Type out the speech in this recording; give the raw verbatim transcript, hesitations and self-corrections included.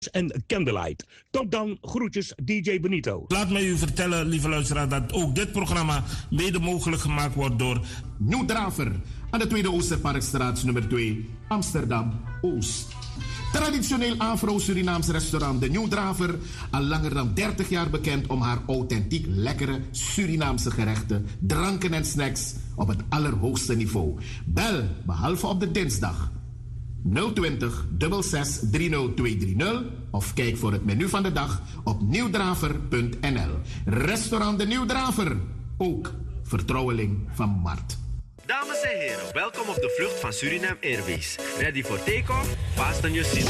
en Candlelight. Tot dan, groetjes D J Benito. Laat mij u vertellen, lieve luisteraar, dat ook dit programma mede mogelijk gemaakt wordt door Nieuw Draver aan de Tweede Oosterparkstraat nummer twee, Amsterdam-Oost. Traditioneel Afro-Surinaams restaurant De Nieuw Draver, al langer dan dertig jaar bekend om haar authentiek lekkere Surinaamse gerechten, dranken en snacks op het allerhoogste niveau. Bel, behalve op de dinsdag, nul twintig zes zes drie nul twee drie nul of kijk voor het menu van de dag op nieuwdraver punt n l. Restaurant De Nieuw Draver, ook vertrouweling van Mart. Dames en heren, welkom op de vlucht van Suriname Airways. Ready for take-off? Fasten your seatbelt.